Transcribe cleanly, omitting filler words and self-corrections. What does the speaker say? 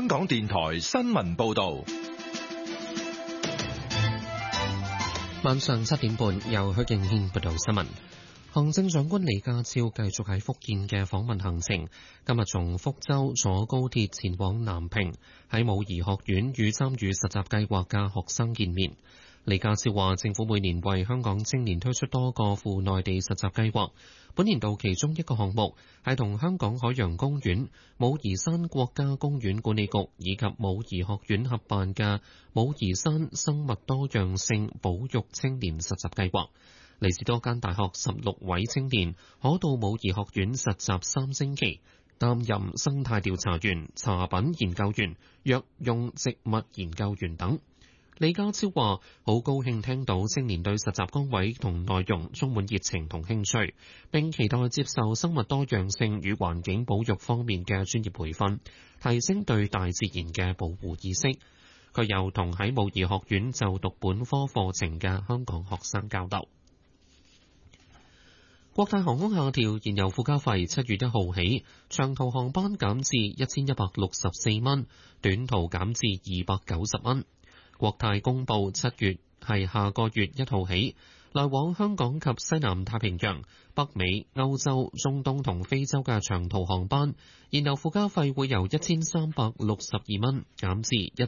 香港電台新聞報道。 晚上7點半，由許敬軒報道新聞。行政長官李家超繼續喺福建嘅訪問行程，今日從福州坐高鐵前往南平，喺武夷學院與參與實習計劃嘅學生見面。李家超話，政府每年為香港青年推出多個赴內地實習計劃，本年度其中一個項目係同香港海洋公園、武夷山國家公園管理局以及武夷學院合辦嘅武夷山生物多樣性保育青年實習計劃。嚟自多間大學16位青年可到武夷學院實習3星期，擔任生態調查員、茶品研究員、藥用植物研究員等。李家超話：好高興聽到青年對實習崗位同內容充滿熱情同興趣，並期待接受生物多樣性與環境保育方面嘅專業培訓，提升對大自然嘅保護意識。佢又同喺武夷學院就讀本科課程嘅香港學生交流。國泰航空下調燃油附加費，7月1號起，長途航班減至1164蚊，短途減至290蚊。國泰公布7月係下個月1號起，來往香港及西南太平洋、北美、歐洲、中東同非洲嘅長途航班，燃油附加費會由1362蚊減至